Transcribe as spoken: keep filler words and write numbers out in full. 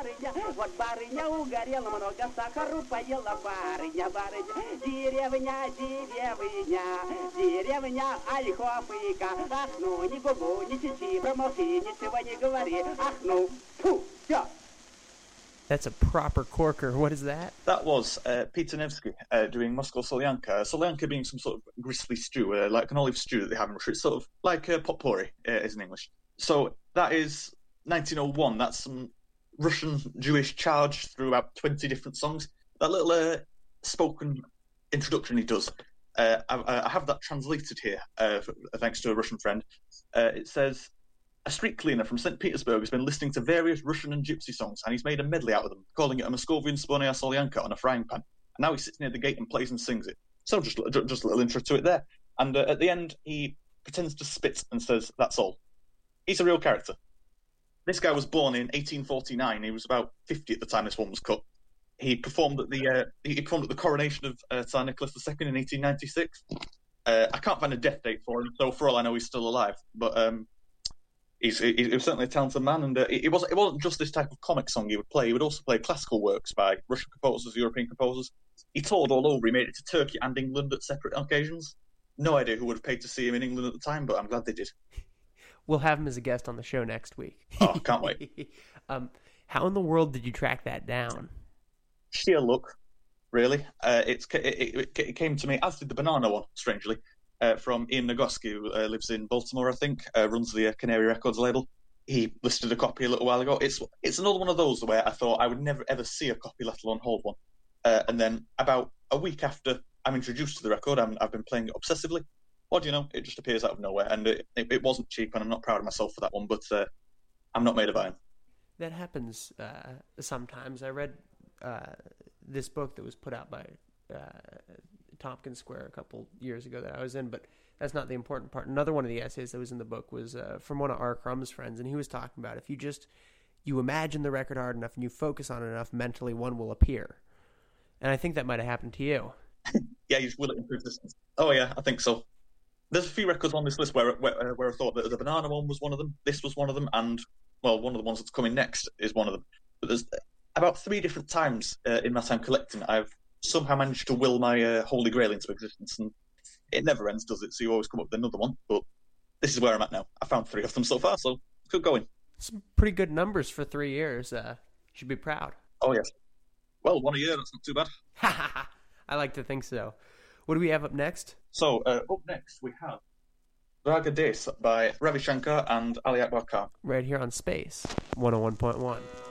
Вот барыня угорела, много сахару поела барыня, барыня. Деревня, деревня, деревня Ольховика. Ах ну, ни гугу, ни чичи, промолчи, ничего не говори. Ах ну, фу, все. That's a proper corker. What is that? That was uh, Peter Nevsky uh, doing Moscow Solyanka. Solyanka being some sort of gristly stew, uh, like an olive stew that they have in Russia. It's sort of like uh, potpourri, uh, is in English. So that is nineteen oh one. That's some Russian Jewish charge through about twenty different songs. That little uh, spoken introduction he does, uh, I, I have that translated here, uh, thanks to a Russian friend. Uh, it says, a street cleaner from Saint Petersburg has been listening to various Russian and Gypsy songs, and he's made a medley out of them, calling it a Moscovian Spodnaya Solyanka on a frying pan. And now he sits near the gate and plays and sings it. So just, just a little intro to it there. And uh, at the end, he pretends to spit and says, that's all. He's a real character. This guy was born in eighteen forty-nine. He was about fifty at the time this one was cut. He performed at the uh, he performed at the coronation of uh, Tsar Nicholas the Second in eighteen ninety-six. Uh, I can't find a death date for him, so for all I know, he's still alive. But um, he's he, he was certainly a talented man, and uh, it wasn't it wasn't just this type of comic song he would play. He would also play classical works by Russian composers, European composers. He toured all over. He made it to Turkey and England at separate occasions. No idea who would have paid to see him in England at the time, but I'm glad they did. We'll have him as a guest on the show next week. Oh, can't wait. um, how in the world did you track that down? Sheer luck, really. Uh, it's, it, it, it came to me, as did the Banana one, strangely, uh, from Ian Nagoski, who uh, lives in Baltimore, I think, uh, runs the uh, Canary Records label. He listed a copy a little while ago. It's it's another one of those where I thought I would never ever see a copy, let alone hold one. Uh, and then about a week after I'm introduced to the record, I'm, I've been playing it obsessively. What do you know? It just appears out of nowhere, and it, it, it wasn't cheap, and I'm not proud of myself for that one, but uh, I'm not made of iron. That happens uh, sometimes. I read uh, this book that was put out by uh, Tompkins Square a couple years ago that I was in, but that's not the important part. Another one of the essays that was in the book was uh, from one of R. Crumb's friends, and he was talking about if you just, you imagine the record hard enough and you focus on it enough, mentally one will appear. And I think that might have happened to you. Yeah, you just will it into existence. Oh yeah, I think so. There's a few records on this list where, where where I thought that the Banana one was one of them, this was one of them, and, well, one of the ones that's coming next is one of them. But there's about three different times uh, in my time collecting, I've somehow managed to will my uh, Holy Grail into existence, and it never ends, does it? So you always come up with another one, but this is where I'm at now. I found three of them so far, so good going. Some pretty good numbers for three years. Uh, you should be proud. Oh, yes. Well, one a year, that's not too bad. Ha ha ha! I like to think so. What do we have up next? So, uh, up next we have Raga Des by Ravi Shankar and Ali Akbar Khan. Right here on Space one oh one point one.